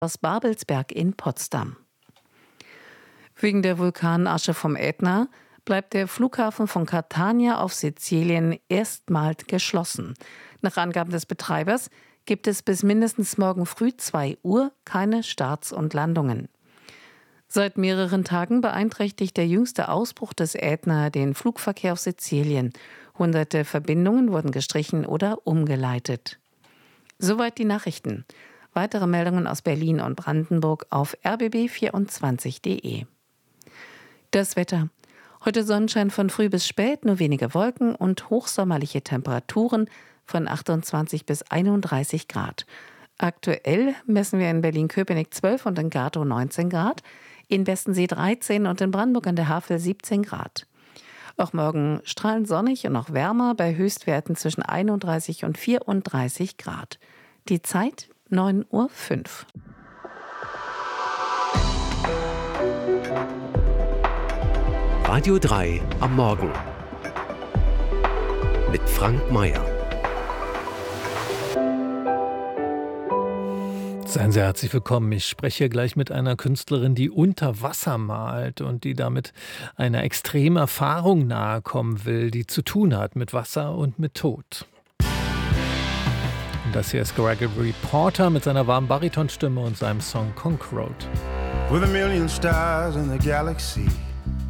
aus Babelsberg in Potsdam. Wegen der Vulkanasche vom Ätna bleibt der Flughafen von Catania auf Sizilien erstmals geschlossen. Nach Angaben des Betreibers gibt es bis mindestens morgen früh 2 Uhr keine Starts und Landungen. Seit mehreren Tagen beeinträchtigt der jüngste Ausbruch des Ätna den Flugverkehr auf Sizilien. Hunderte Verbindungen wurden gestrichen oder umgeleitet. Soweit die Nachrichten. Weitere Meldungen aus Berlin und Brandenburg auf rbb24.de. Das Wetter. Heute Sonnenschein von früh bis spät, nur wenige Wolken und hochsommerliche Temperaturen von 28 bis 31 Grad. Aktuell messen wir in Berlin-Köpenick 12 und in Gatow 19 Grad, in Westensee 13 und in Brandenburg an der Havel 17 Grad. Auch morgen strahlend sonnig und noch wärmer bei Höchstwerten zwischen 31 und 34 Grad. Die Zeit 9:05 Uhr. Radio 3 am Morgen mit Frank Mayer. Seien Sie herzlich willkommen. Ich spreche gleich mit einer Künstlerin, die unter Wasser malt und die damit einer extremen Erfahrung nahe kommen will, die zu tun hat mit Wasser und mit Tod. Und das hier ist Gregory Porter mit seiner warmen Baritonstimme und seinem Song Conk Road. With a million stars in the galaxy,